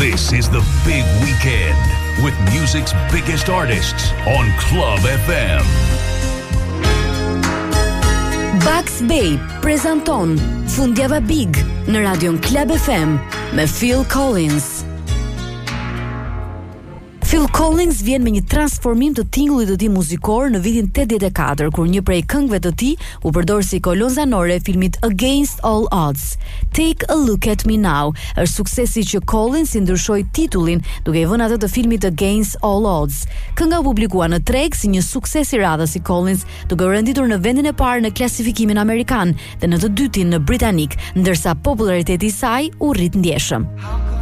This is the big weekend with music's biggest artists on Club FM. Bugs Babe prezanton Fundjava Big në radion Club FM me Phil Collins. Phil Collins vjen me një transformim të tingullit të tij muzikor në vitin 84, kur një prej këngëve të tij u përdor si kolon zanore e filmit Against All Odds. Take a Look at Me Now është suksesi që Collins i ndryshoi titullin duke i vënë atë të filmit Against All Odds. Kënga u publikua në treg si një sukses i radhës i Collins, duke u renditur në vendin e parë në klasifikimin amerikan dhe në të dytin në britanik, ndërsa populariteti i saj u rrit ndjeshëm.